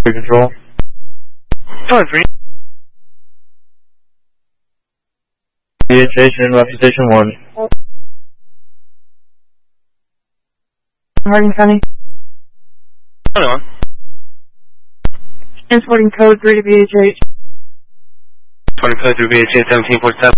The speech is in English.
Control. Oh, it's Station left station 1. Harding County. Hold on. Transporting code 3 to BHH. Transporting code through BHA 1747.